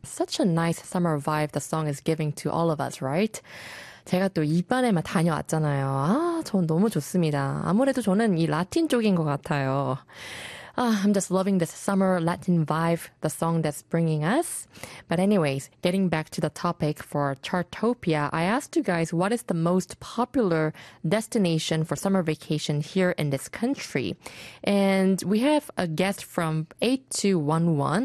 Such a nice summer vibe the song is giving to all of us, right? 제가 또 이번에만 다녀왔잖아요. 전 너무 좋습니다. 아무래도 저는 이 라틴 쪽인 것 같아요. I'm just loving this summer Latin vibe, the song that's bringing us. But anyways, getting back to the topic for Chartopia, I asked you guys what is the most popular destination for summer vacation here in this country. And we have a guest from 8211.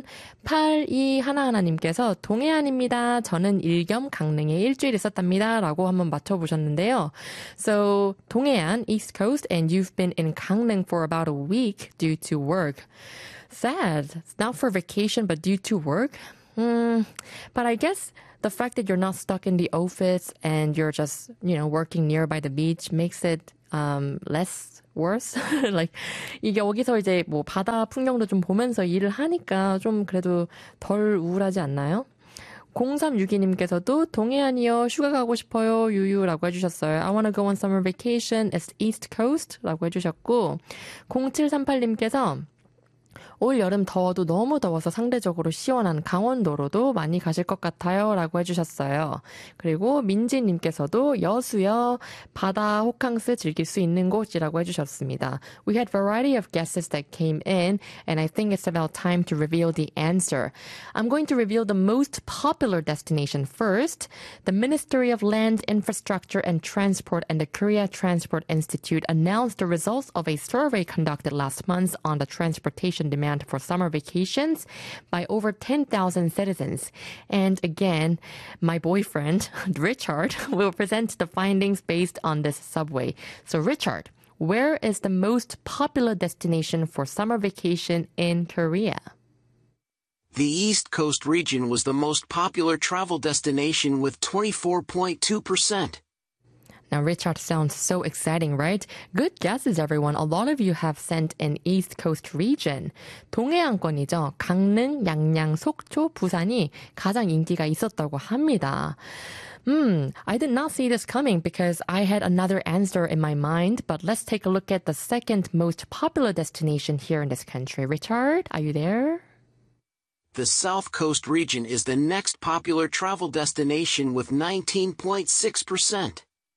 8211님께서 동해안입니다. 저는 일겸 강릉에 일주일 있었답니다. 라고 한번 맞춰보셨는데요. So, 동해안, East Coast, and you've been in Gangneung for about a week due to work. Sad. It's not for vacation, but due to work. But I guess the fact that you're not stuck in the office and you're just, working nearby the beach makes it less worse. like 이게 여기서 이제 뭐 바다 풍경도 좀 보면서 일을 하니까 좀 그래도 덜 우울하지 않나요? 0362님께서도 동해안이요. 휴가 가고 싶어요. 유유라고 해주셨어요. I want to go on summer vacation. It's East Coast 라고 해주셨고 0738님께서 올 여름 더워도 너무 더워서 상대적으로 시원한 강원도로도 많이 가실 것 같아요. 라고 해주셨어요. 그리고 민지님께서도 여수요. 바다 호캉스 즐길 수 있는 곳이라고 해주셨습니다. We had variety of guesses that came in and I think it's about time to reveal the answer. I'm going to reveal the most popular destination first. The Ministry of Land, Infrastructure and Transport and the Korea Transport Institute announced the results of a survey conducted last month on the transportation demand for summer vacations by over 10,000 citizens. And again, my boyfriend, Richard, will present the findings based on this subway. So Richard, where is the most popular destination for summer vacation in Korea? The East Coast region was the most popular travel destination with 24.2%. Now, Richard sounds so exciting, right? Good guesses, everyone. A lot of you have sent an East Coast region. 동해안권이죠. 강릉, 양양, 속초, 부산이 가장 인기가 있었다고 합니다. I did not see this coming because I had another answer in my mind, but let's take a look at the second most popular destination here in this country. Richard, are you there? The South Coast region is the next popular travel destination with 19.6%.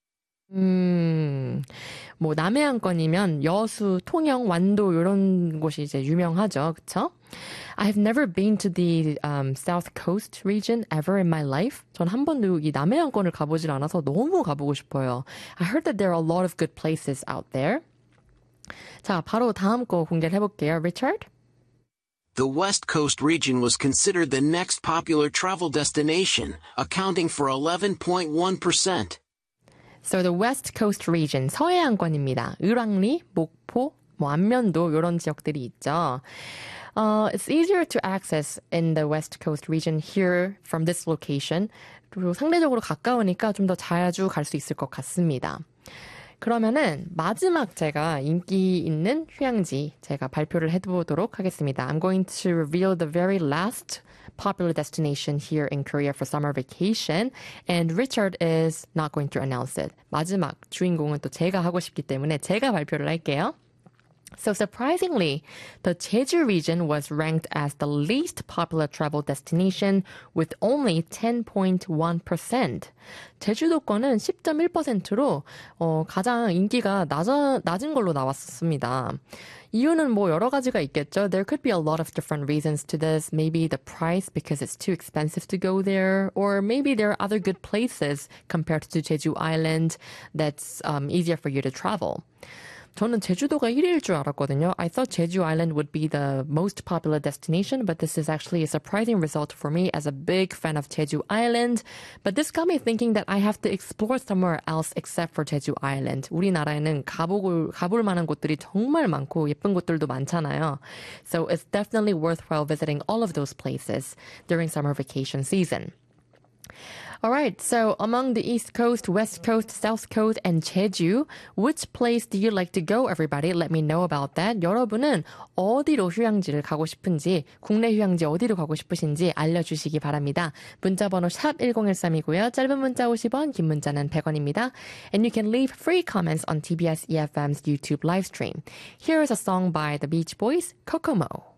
뭐 남해안권이면 여수, 통영, 완도 이런 곳이 이제 유명하죠, 그렇죠? I've never been to the South Coast region ever in my life. 전 한 번도 이 남해안권을 가보질 않아서 너무 가보고 싶어요. I heard that there are a lot of good places out there. 자, 바로 다음 거 공개를 해볼게요, Richard. The West Coast region was considered the next popular travel destination, accounting for 11.1%. So the West Coast region, 서해안권입니다. 을왕리, 목포, 안면도 이런 지역들이 있죠. It's easier to access in the West Coast region here from this location. 그리고 상대적으로 가까우니까 좀 더 자주 갈 수 있을 것 같습니다. 그러면은 마지막 제가 인기 있는 휴양지 제가 발표를 해보도록 하겠습니다. I'm going to reveal the very last popular destination here in Korea for summer vacation. And Richard is not going to announce it. 마지막 주인공은 또 제가 하고 싶기 때문에 제가 발표를 할게요. So surprisingly, the Jeju region was ranked as the least popular travel destination with only 10.1%. 제주도권은 10.1%로 가장 인기가 낮은 걸로 나왔습니다. 이유는 뭐 여러 가지가 있겠죠. There could be a lot of different reasons to this. Maybe the price because it's too expensive to go there. Or maybe there are other good places compared to Jeju Island that's easier for you to travel. 저는 제주도가 1위일 줄 알았거든요. I thought Jeju Island would be the most popular destination, but this is actually a surprising result for me as a big fan of Jeju Island. But this got me thinking that I have to explore somewhere else except for Jeju Island. 우리나라에는 가볼 만한 곳들이 정말 많고 예쁜 곳들도 많잖아요. So it's definitely worthwhile visiting all of those places during summer vacation season. All right, so among the East Coast, West Coast, South Coast, and Jeju, which place do you like to go, everybody? Let me know about that. 여러분은 어디로 휴양지를 가고 싶은지, 국내 휴양지 어디로 가고 싶으신지 알려주시기 바랍니다. 문자번호 샵 1013이고요. 짧은 문자 50원, 긴 문자는 100원입니다. And you can leave free comments on TBS EFM's YouTube live stream. Here is a song by the Beach Boys, Kokomo.